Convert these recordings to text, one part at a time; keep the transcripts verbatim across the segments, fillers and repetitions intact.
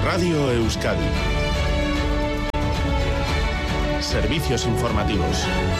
Radio Euskadi. Servicios informativos.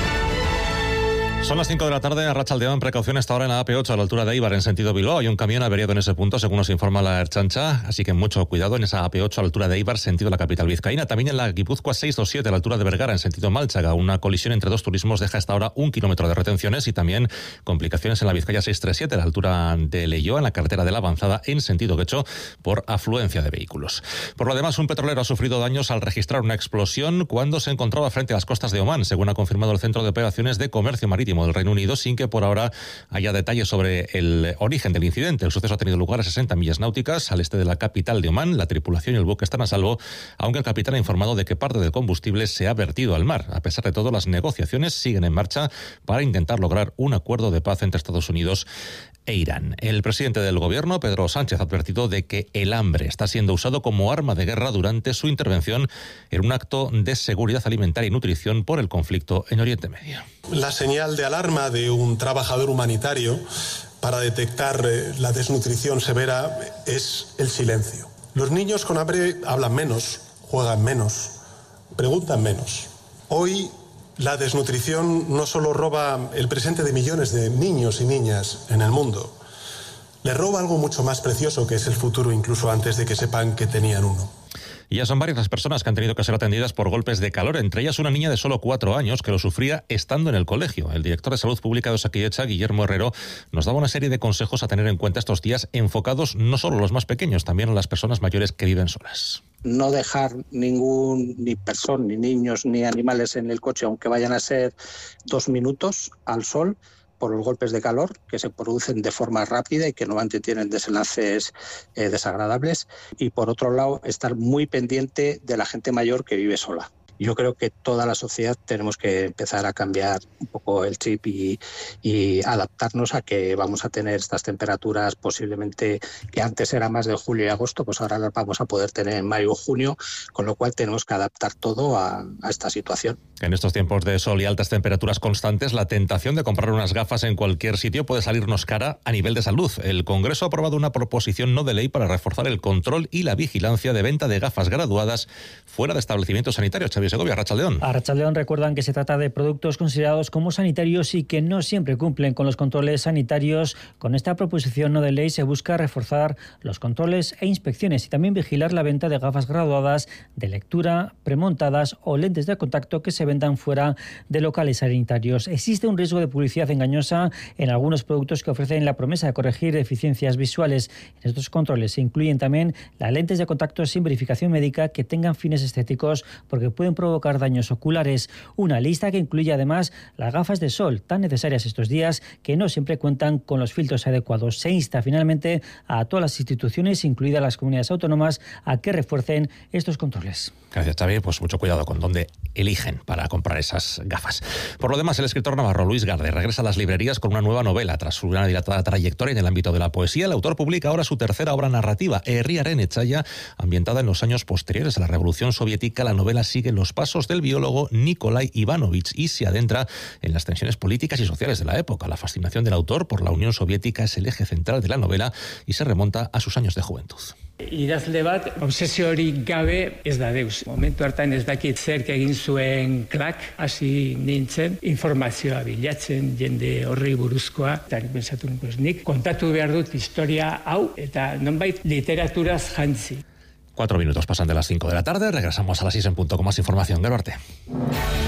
Son las cinco de la tarde, Arratsaldeon, precaución hasta ahora en la A P ocho a la altura de Eibar en sentido Bilbao. Hay un camión averiado en ese punto, según nos informa la Ertzaintza, así que mucho cuidado en esa A P ocho a la altura de Eibar, sentido la capital vizcaína. También en la Guipúzcoa seiscientos veintisiete a la altura de Vergara en sentido Málchaga. Una colisión entre dos turismos deja hasta ahora un kilómetro de retenciones y también complicaciones en la Vizcaya seiscientos treinta y siete a la altura de Leioa, en la carretera de la Avanzada en sentido Guecho, por afluencia de vehículos. Por lo demás, un petrolero ha sufrido daños al registrar una explosión cuando se encontraba frente a las costas de Omán, según ha confirmado el Centro de Operaciones de Comercio Marítimo del Reino Unido, sin que por ahora haya detalles sobre el origen del incidente. El suceso ha tenido lugar a sesenta millas náuticas al este de la capital de Omán. La tripulación y el buque están a salvo, aunque el capitán ha informado de que parte del combustible se ha vertido al mar. A pesar de todo, las negociaciones siguen en marcha para intentar lograr un acuerdo de paz entre Estados Unidos e Irán. El presidente del gobierno, Pedro Sánchez, ha advertido de que el hambre está siendo usado como arma de guerra durante su intervención en un acto de seguridad alimentaria y nutrición por el conflicto en Oriente Medio. La señal de alarma de un trabajador humanitario para detectar la desnutrición severa es el silencio. Los niños con hambre hablan menos, juegan menos, preguntan menos. Hoy la desnutrición no solo roba el presente de millones de niños y niñas en el mundo, les roba algo mucho más precioso, que es el futuro, incluso antes de que sepan que tenían uno. Y ya son varias las personas que han tenido que ser atendidas por golpes de calor, entre ellas una niña de solo cuatro años que lo sufría estando en el colegio. El director de Salud Pública de Osakidetza, Guillermo Herrero, nos daba una serie de consejos a tener en cuenta estos días, enfocados no solo a los más pequeños, también a las personas mayores que viven solas. No dejar ningún, ni persona, ni niños, ni animales en el coche, aunque vayan a ser dos minutos al sol, por los golpes de calor que se producen de forma rápida y que normalmente tienen desenlaces eh, desagradables. Y por otro lado, estar muy pendiente de la gente mayor que vive sola. Yo creo que toda la sociedad tenemos que empezar a cambiar un poco el chip y, y adaptarnos a que vamos a tener estas temperaturas posiblemente que antes era más de julio y agosto, pues ahora las vamos a poder tener en mayo o junio, con lo cual tenemos que adaptar todo a, a esta situación. En estos tiempos de sol y altas temperaturas constantes, la tentación de comprar unas gafas en cualquier sitio puede salirnos cara a nivel de salud. El Congreso ha aprobado una proposición no de ley para reforzar el control y la vigilancia de venta de gafas graduadas fuera de establecimientos sanitarios. Xavier Segovia, Arratsaldeon. Arratsaldeon, recuerdan que se trata de productos considerados como sanitarios y que no siempre cumplen con los controles sanitarios. Con esta proposición no de ley se busca reforzar los controles e inspecciones y también vigilar la venta de gafas graduadas de lectura, premontadas o lentes de contacto que se vendan fuera de locales sanitarios. Existe un riesgo de publicidad engañosa en algunos productos que ofrecen la promesa de corregir deficiencias visuales. En estos controles se incluyen también las lentes de contacto sin verificación médica que tengan fines estéticos porque pueden provocar daños oculares. Una lista que incluye además las gafas de sol, tan necesarias estos días, que no siempre cuentan con los filtros adecuados. Se insta finalmente a todas las instituciones, incluidas las comunidades autónomas, a que refuercen estos controles. Gracias, Xavi. Pues mucho cuidado con dónde eligen para comprar esas gafas. Por lo demás, el escritor navarro Luis Garde regresa a las librerías con una nueva novela. Tras una dilatada trayectoria en el ámbito de la poesía, el autor publica ahora su tercera obra narrativa, Herriaren Etsaia, ambientada en los años posteriores a la Revolución Soviética. La novela sigue los pasos del biólogo Nikolai Ivanovich y se adentra en las tensiones políticas y sociales de la época. La fascinación del autor por la Unión Soviética es el eje central de la novela y se remonta a sus años de juventud. Idazle bat, obsesio hori gabe ez da deus. Momentu hartan ez dakit zerk egin zuen klak, hasi nintzen, informazioa bilatzen, jende horri buruzkoa, eta pensatu pues, nik kontatu behar dut historia hau, eta nonbait literaturaz jantzi. Cuatro minutos pasan de las cinco de la tarde, regresamos a las seis en punto con más información. Gero arte.